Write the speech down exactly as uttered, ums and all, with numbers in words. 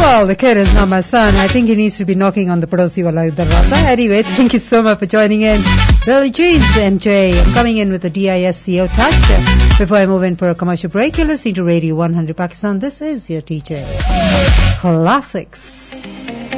Well, the kid is not my son. I think he needs to be knocking on the Padosi Wala Darwaza. Anyway, thank you so much for joining in. Billy Jeans, M J. I'm coming in with the D I S C O touch. Before I move in for a commercial break, you're listening to Radio one hundred Pakistan. This is your T J Classics.